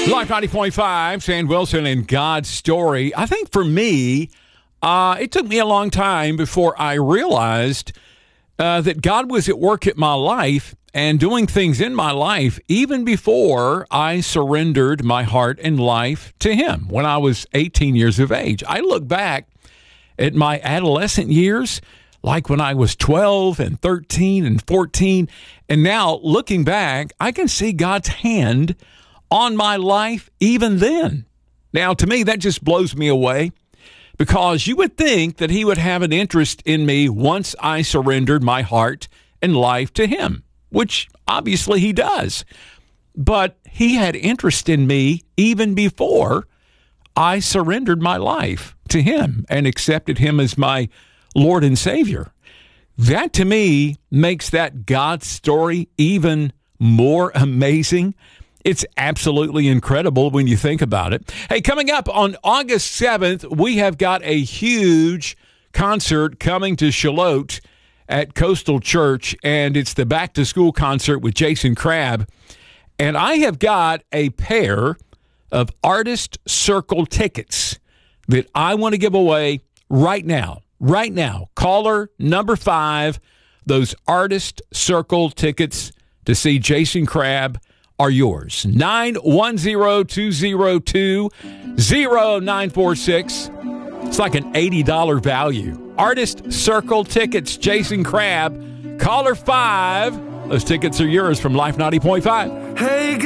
Life 90.5, Sand Wilson and God's Story. I think for me, it took me a long time before I realized that God was at work at my life and doing things in my life even before I surrendered my heart and life to Him when I was 18 years of age. I look back at my adolescent years, like when I was 12 and 13 and 14, and now looking back, I can see God's hand on my life even then. Now, to me, that just blows me away because you would think that He would have an interest in me once I surrendered my heart and life to Him, which obviously He does. But He had interest in me even before I surrendered my life to Him and accepted Him as my Lord and Savior. That, to me, makes that God story even more amazing. It's absolutely incredible when you think about it. Hey, coming up on August 7th, we have got a huge concert coming to Charlotte at Coastal Church, and it's the Back to School concert with Jason Crabb. And I have got a pair of Artist Circle tickets that I want to give away right now. Right now. Caller number 5, those Artist Circle tickets to see Jason Crabb are yours. 910-202-0946. It's like an $80 value. Artist Circle tickets, Jason Crabb. Caller 5. Those tickets are yours from Life 90.5. Hey,